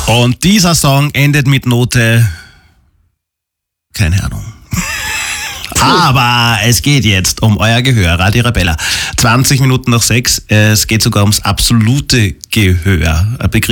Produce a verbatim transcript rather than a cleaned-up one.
Und dieser Song endet mit Note, keine Ahnung. Aber es geht jetzt um euer Gehör, Radio Arabella. zwanzig Minuten nach sechs, es geht sogar ums absolute Gehör. Ein Begriff